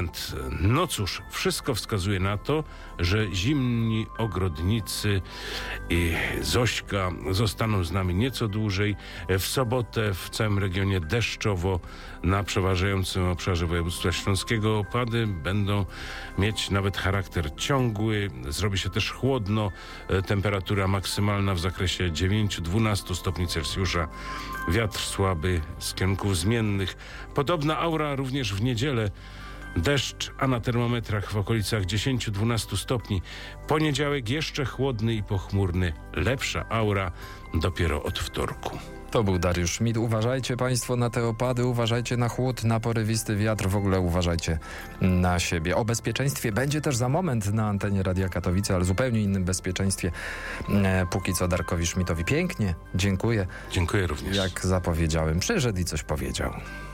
weekend. No cóż, wszystko wskazuje na to, że zimni ogrodnicy i Zośka zostaną z nami nieco dłużej. W sobotę w całym regionie deszczowo, na przeważającym obszarze województwa śląskiego opady będą mieć nawet charakter ciągły. Zrobi się też chłodno. Temperatura maksymalna w zakresie 9-12 stopni Celsjusza. Wiatr słaby z kierunków zmiennych. Podobna aura również w niedzielę. Deszcz, a na termometrach w okolicach 10-12 stopni. Poniedziałek jeszcze chłodny i pochmurny. Lepsza aura dopiero od wtorku. To był Dariusz Schmidt. Uważajcie Państwo na te opady, uważajcie na chłód, na porywisty wiatr, w ogóle uważajcie na siebie. O bezpieczeństwie będzie też za moment na antenie Radia Katowice, ale zupełnie innym bezpieczeństwie. Póki co Darkowi Schmidtowi pięknie dziękuję. Dziękuję również. Jak zapowiedziałem, przyszedł i coś powiedział.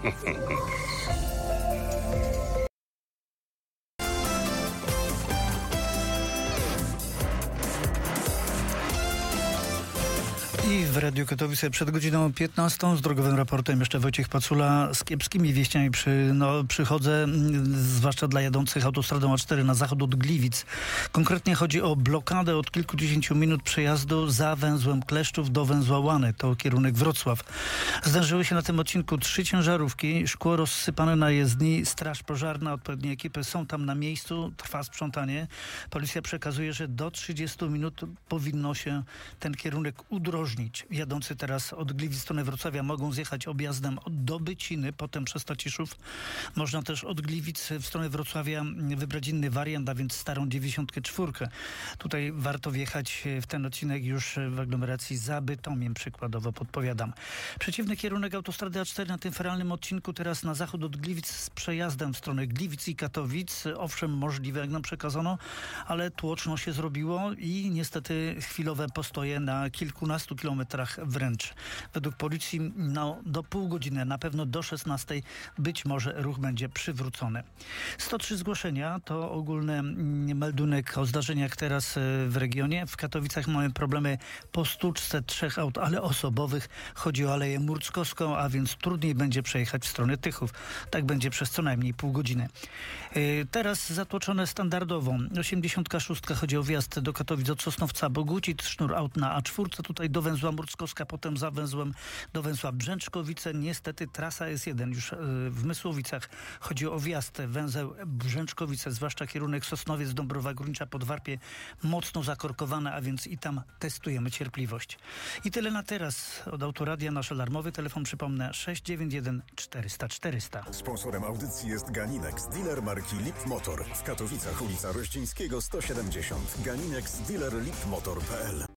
I w Radiu Katowice przed godziną 15 z drogowym raportem jeszcze Wojciech Pacula. Z kiepskimi wieściami przychodzę, zwłaszcza dla jadących autostradą A4 na zachód od Gliwic. Konkretnie chodzi o blokadę od kilkudziesięciu minut przejazdu za węzłem Kleszczów do węzła Łany. To kierunek Wrocław. Zdarzyły się na tym odcinku 3 ciężarówki, szkło rozsypane na jezdni, straż pożarna, odpowiednie ekipy są tam na miejscu, trwa sprzątanie. Policja przekazuje, że do 30 minut powinno się ten kierunek udrożnić. Jadący teraz od Gliwic w stronę Wrocławia mogą zjechać objazdem do Byciny, potem przez Taciszów. Można też od Gliwic w stronę Wrocławia wybrać inny wariant, a więc starą 94. Tutaj warto wjechać w ten odcinek już w aglomeracji za Bytomiem, przykładowo podpowiadam. Przeciwny kierunek autostrady A4 na tym feralnym odcinku teraz na zachód od Gliwic z przejazdem w stronę Gliwic i Katowic. Owszem, możliwe, jak nam przekazano, ale tłoczno się zrobiło i niestety chwilowe postoje na kilkunastu kilometrach wręcz. Według policji do pół godziny, na pewno do 16 być może ruch będzie przywrócony. 103 zgłoszenia to ogólny meldunek o zdarzeniach teraz w regionie. W Katowicach mamy problemy po stłuczce 3 aut, ale osobowych. Chodzi o Aleję Murckowską, a więc trudniej będzie przejechać w stronę Tychów. Tak będzie przez co najmniej pół godziny. Teraz zatłoczone standardowo. 86 chodzi o wjazd do Katowic od Sosnowca Bogucic, sznur aut na A4, tutaj do węzła Murckowska, potem za węzłem do węzła Brzęczkowice. Niestety trasa S1 już w Mysłowicach. Chodzi o wjazd węzeł Brzęczkowice, zwłaszcza kierunek Sosnowiec, Dąbrowa Górnicza, Podwarpie mocno zakorkowane, a więc i tam testujemy cierpliwość. I tyle na teraz od Autoradia. Nasz alarmowy telefon, przypomnę, 691 400 400. Sponsorem audycji jest Ganinex, dealer marki Lip Motor. W Katowicach ulica Rościńskiego 170. Ganinex, dealer lipmotor.pl.